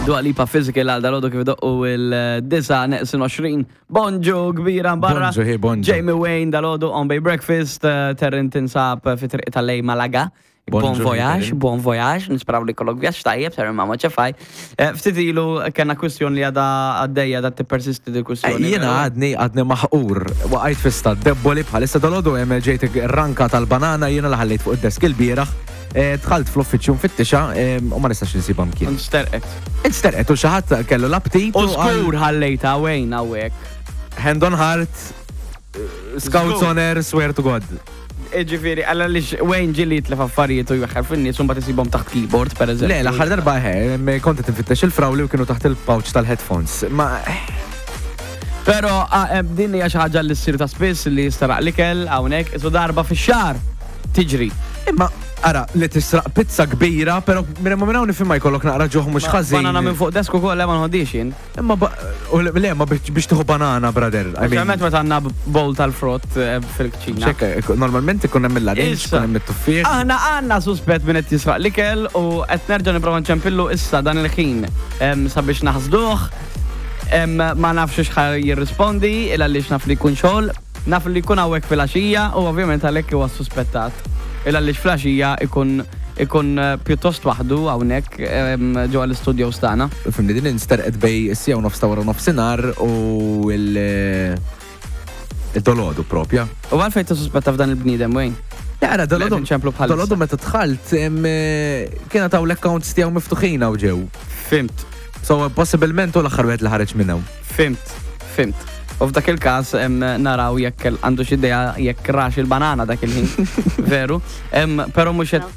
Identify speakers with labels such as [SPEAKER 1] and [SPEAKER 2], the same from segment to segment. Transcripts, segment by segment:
[SPEAKER 1] Dua Lipa Physical għal dal-għodu kif doqqu il-9-20. Bonġu kbira barra.
[SPEAKER 2] Bonġu.
[SPEAKER 1] Jamie Wayne dal-għodu On Bay Breakfast. Terren tinsab fi triq tal-lej Malaga. Bon voyage, nisperaw li kollok vjaġġ tajjeb, ser ma ċefaj. Ftit ilu kena kwistjoni li għaddejja da t-persisti di kwistjoni.
[SPEAKER 2] Jena għadni maħqur, waqajt fista debboli bħalissa dal-għodu ġejt ranka tal-banana jena laħallejt fuq id-desk il-bieraħ. Tħalt fl-uffiċċju mfittixa u ma nistax nsibam kien. Insterqet u xaħat kellu laptip.
[SPEAKER 1] U skur ħallejta Wayne għawek.
[SPEAKER 2] Hand on heart, Scouts on air, swear to God.
[SPEAKER 1] Ġifiri, għalla li Wayne ġili jitlef affarijiet u jwaxħar finni, sumbat jisibom taħt keyboard, per eżempju.
[SPEAKER 2] Le, l-axar darba kontet nfittex il-frawli u kienu taħt il-pouch tal-headphones.
[SPEAKER 1] Pero, din hija xi ħaġa li ssir ta' spiss li jistaraq l-ikel hawnhekk isu darba fix-xahar tiġri.
[SPEAKER 2] Imma ara li tisraq pizza kbira, pero minna nifimma jkollok naqra ġuħ mhux ħażin.
[SPEAKER 1] Banana minn fuq desku kollha ma nħoddix jien.
[SPEAKER 2] Imma le ma biex tieħu banana, brother.
[SPEAKER 1] Ovvjament meta għandna bowl tal-frott fil-kċina.
[SPEAKER 2] Normalment ikun hemm il-ladinx, ikun hemm it-tuffier.
[SPEAKER 1] Aħna għandna suspett min qed jisraq l-ikel u qed nerġa' nipprova nċempillu issa dan il-ħin sabiex naħsduh. Ma nafx x'ħa jirrispondi illa li naf li jkun xogħol, naf li jkun hawnhekk fil-għaxija u ovvjament għalhekk huwa suspettat. Illa li fil-għaxija ikun pjuttost waħdu hawnhekk ġewwa l-istudio stana.
[SPEAKER 2] Fimni din insterqet bej issija u nofs tawra nofsinhar u il-dolodu propja.
[SPEAKER 1] U għalfejn tissuspetta f'dan il-bniedem Wayne?
[SPEAKER 2] Jara, dolodu meta tħalt kiena taw l-accounts tiegħu miftuħin hawn ġew.
[SPEAKER 1] Fimt.
[SPEAKER 2] So, possibilment u l-axar wieħed li ħareġ minnu.
[SPEAKER 1] Fimt. U f'dak il-każ naraw jekk għandu xi idea jekk rax il-banana dak il-ħin. Veru. Però mhux qed.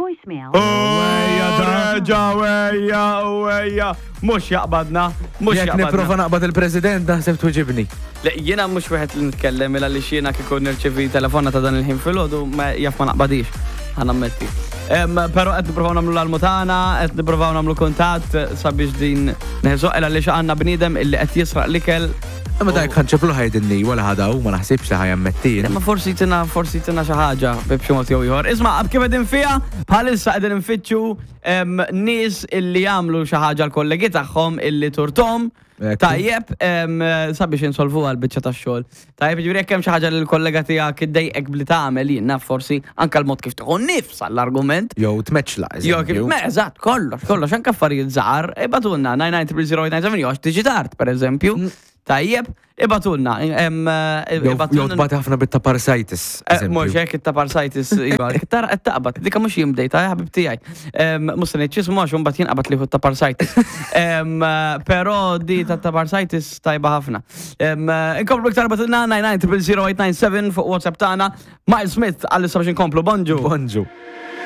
[SPEAKER 1] Ejja. Mhux jaqbadna.
[SPEAKER 2] Jekk nipprova naqbad il-President naħseb tweġibni.
[SPEAKER 1] Le, jiena mhux wieħed li nitkellem illa li xina kieku nirċevi telefona ta' dan il-ħin fil-ħodu ma jaf ma naqbadix. Ħanammetti. Pero qed nippruvaw nagħmlu l-almutana, qed nippruvaw nagħmlu kuntatt sabiex din neħżoq illa li għandna bniedem illi qed jisraq l-ikel.
[SPEAKER 2] Imma dak ħanċeplu ħajdinni wala ħada u ma naħsibx li ħajammettin.
[SPEAKER 1] Ma forsi tina xi ħaġa b'xi mod jew ieħor. Isma' kif qegħdin fiha bħalissa qegħdin infittxu nies illi jagħmlu xi ħaġa l-kollegi tagħhom illi turtom. Tajjeb, sabiex insolvu għal-bicċa ta' xogħol. Tajjeb, ġifieri jekk hemm xi ħaġa li l-kollega tiegħek iddejqek bli tagħmel jien naf forsi anke l-mod kif tieħu nnifs għall-argument.
[SPEAKER 2] Jew tmeċċla.
[SPEAKER 1] Jew kif eżatt, kollox anke affarijiet żgħar, ibatulna 9900897 jew tiġi tard pereżempju. Tajjeb, ibatulna.
[SPEAKER 2] Jew tbati ħafna bit-taparsitis.
[SPEAKER 1] Mhux hekk it-taparsitis iva, tara qed taqbad, dika mhux jimbdejta ħabib tiegħi. Mhux se niċċis mhux imbagħad jinqabad lieħu t-taparsitis. Però di tat-taparsitis tajba ħafna. Inkomplu iktar batulna 9900897 fuq WhatsApp tagħna. Miles Smith għal-issa biex inkomplu. Bonġu.